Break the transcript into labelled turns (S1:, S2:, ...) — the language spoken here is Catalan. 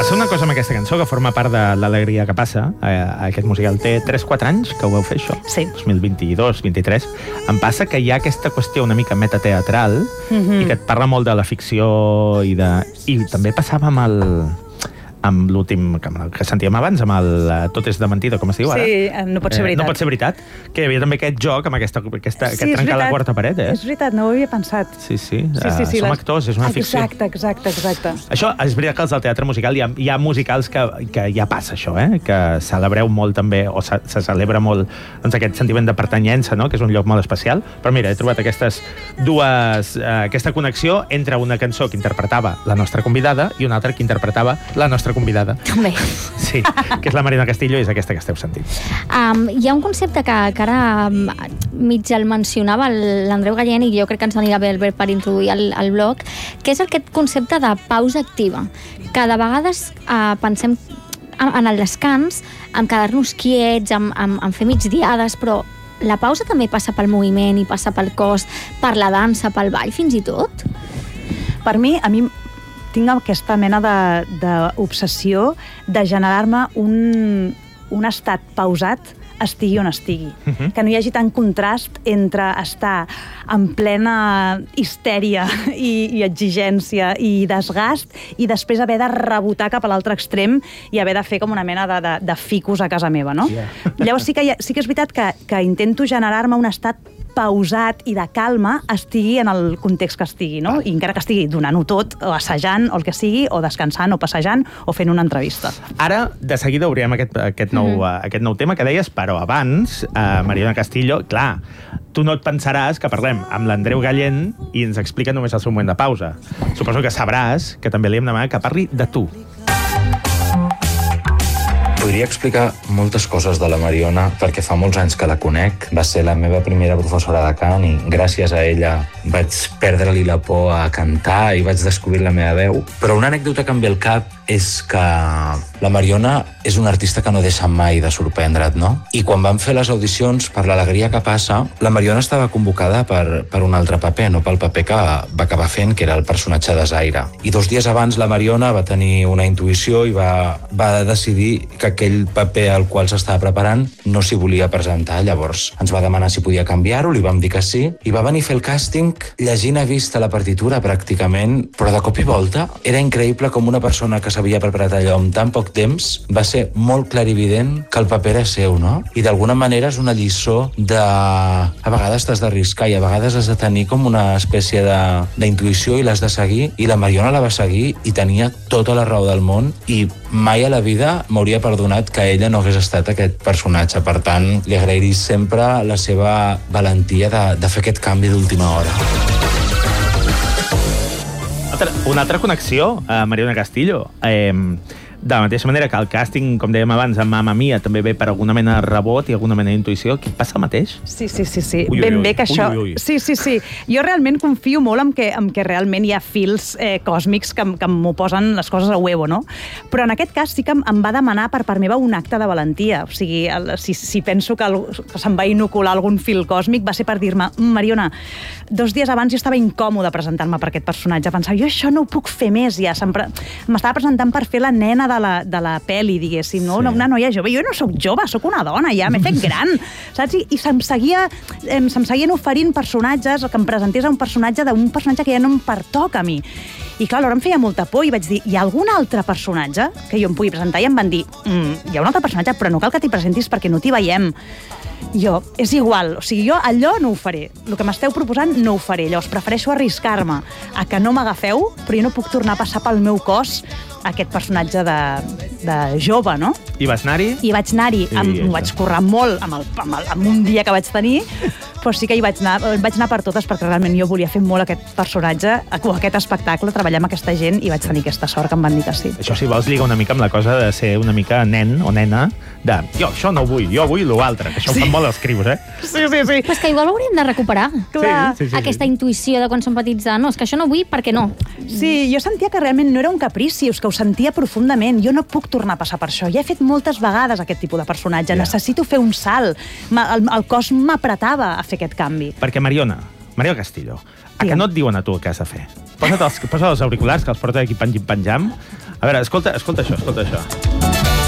S1: Passa una cosa amb aquesta cançó que forma part de l'alegria que passa. Aquest musical té 3-4 anys que ho vau fer, això.
S2: Sí.
S1: 2022, 23. Em passa que hi ha aquesta qüestió una mica metateatral i que et parla molt de la ficció i també passava amb l'últim que sentíem abans, amb el Tot és de mentida, com es diu ara?
S2: Sí, no pot ser veritat.
S1: No pot ser veritat, que hi havia també aquest joc amb aquest trencar la quarta paret,
S2: És veritat, no ho havia pensat.
S1: Sí. Som actors, és una ficció.
S2: Exacte.
S1: Això és veritat que als del teatre musical hi ha musicals que ja passa això, que celebreu molt també, o se celebra molt doncs, aquest sentiment de pertanyença, no? Que és un lloc molt especial. Però mira, he trobat aquesta connexió entre una cançó que interpretava la nostra convidada i una altra que interpretava la nostra convidada.
S3: També.
S1: Sí, que és la Mariona Castillo i és aquesta que esteu sentint.
S3: Hi ha un concepte que ara mig el mencionava l'Andreu Gallén i jo crec que ens anirà bé per introduir el blog, que és aquest concepte de pausa activa. Que de vegades pensem en el descans, en quedar-nos quiets, en fer migdiades, però la pausa també passa pel moviment i passa pel cos, per la dansa, pel ball, fins i tot?
S2: Per mi, tinc aquesta mena d'obsessió de generar-me un estat pausat, estigui on estigui. Que no hi hagi tant contrast entre estar en plena histèria i exigència i desgast i després haver de rebotar cap a l'altre extrem i haver de fer com una mena de ficus a casa meva, no? Yeah. Llavors sí que és veritat que intento generar-me un estat pausat i de calma, estigui en el context que estigui, no? I encara que estigui donant-ho tot, o assajant, o el que sigui, o descansant, o passejant, o fent una entrevista.
S1: Ara, de seguida, obrirem aquest nou tema que deies, però abans, Mariona Castillo, clar, tu no et pensaràs que parlem amb l'Andreu Gallén i ens explica només el seu moment de pausa. Suposo que sabràs que també li hem demanat que parli de tu.
S4: Podria explicar moltes coses de la Mariona perquè fa molts anys que la conec. Va ser la meva primera professora de cant i gràcies a ella vaig perdre-li la por a cantar i vaig descobrir la meva veu. Però una anècdota que em ve al cap és que la Mariona és una artista que no deixa mai de sorprendre't, no? I quan vam fer les audicions per l'Alegria que passa, la Mariona estava convocada per un altre paper, no pel paper que va acabar fent, que era el personatge de Zaire. I 2 dies abans la Mariona va tenir una intuïció i va decidir que aquell paper al qual s'estava preparant no s'hi volia presentar. Llavors ens va demanar si podia canviar-ho, li vam dir que sí, i va venir a fer el càsting llegint a vista la partitura pràcticament, però de cop i volta era increïble com una persona que s'havia preparat allò en tan poc temps va ser molt clarivident que el paper era seu, no? I d'alguna manera és una lliçó de... A vegades t'has d'arriscar i a vegades has de tenir com una espècie d'intuïció i l'has de seguir, i la Mariona la va seguir i tenia tota la raó del món i mai a la vida m'hauria perdonat que ella no hagués estat aquest personatge. Per tant, li agrairia sempre la seva valentia de fer aquest canvi d'última hora.
S1: Una altra connexió, Mariona Castillo. De la mateixa manera que el càsting, com dèiem abans, amb Mamma Mia també ve per alguna mena de rebot i alguna mena d'intuïció. Aquí passa el mateix?
S2: Sí. Ben bé que això... Sí. Jo realment confio molt en que realment hi ha fils còsmics que m'ho posen les coses a huevo, no? Però en aquest cas sí que em va demanar per part meva un acte de valentia. O sigui, si penso que se'm va inocular algun fil còsmic va ser per dir-me, Mariona, 2 dies abans jo estava incòmoda presentant-me per aquest personatge. Pensava, jo això no ho puc fer més ja. M'estava presentant per fer la nena de la pel·li, diguéssim, no? Sí. Una noia jove. Jo no sóc jove, sóc una dona ja, m'he fet gran, saps? I se'm seguien oferint personatges, que em presentés a un personatge que ja no em pertoca a mi. I clar, alhora em feia molta por i vaig dir, hi ha algun altre personatge que jo em pugui presentar? I em van dir, hi ha un altre personatge, però no cal que t'hi presentis perquè no t'hi veiem. Jo, és igual, o sigui, jo allò no ho faré. El que m'esteu proposant no ho faré. Llavors prefereixo arriscar-me a que no m'agafeu, però jo no puc tornar a passar pel meu cos aquest personatge de jove, no?
S1: I vas anar-hi?
S2: I vaig anar-hi. M'ho vaig currar molt amb un dia que vaig tenir, però sí que hi vaig anar per totes perquè realment jo volia fer molt aquest personatge, aquest espectacle, treballar amb aquesta gent i vaig tenir aquesta sort que em van dir que sí.
S1: Això, si vols, lliga una mica amb la cosa de ser una mica nen o nena de jo això no ho vull, jo vull l'altre, que això ho fan molt els crios,
S2: Sí.
S3: Però és que igual ho hauríem de recuperar.
S2: Clar.
S1: Sí.
S3: Aquesta intuïció de quan som petits de no, és que això no vull perquè no.
S2: Sí, jo sentia que realment no era un caprici, és que ho sentia profundament. Jo no puc tornar a passar per això. Ja he fet moltes vegades aquest tipus de personatge. Yeah. Necessito fer un salt. El cos m'apretava a fer aquest canvi.
S1: Perquè Mariona Castillo, que no et diuen a tu què has de fer? Posa't els auriculars, que els porta aquí penjam, A veure, escolta això.